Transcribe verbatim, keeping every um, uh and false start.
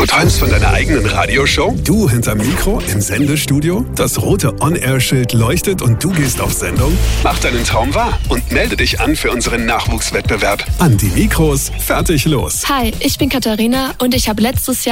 Du träumst von deiner eigenen Radioshow? Du hinterm Mikro im Sendestudio? Das rote On-Air-Schild leuchtet und du gehst auf Sendung? Mach deinen Traum wahr und melde dich an für unseren Nachwuchswettbewerb. An die Mikros, fertig, los. Hi, ich bin Katharina und ich habe letztes Jahr